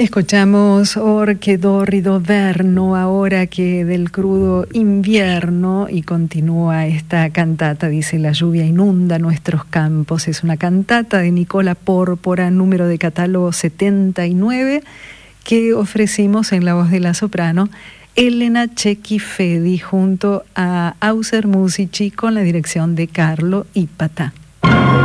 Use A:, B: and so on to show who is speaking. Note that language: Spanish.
A: Escuchamos Orche dorrido verno, ahora que del crudo invierno, y continúa esta cantata, dice: la lluvia inunda nuestros campos. Es una cantata de Nicola Pórpora, número de catálogo 79, que ofrecimos en la voz de la soprano Elena Cecchi-Fedi junto a Auser Musici, con la dirección de Carlo Ipata.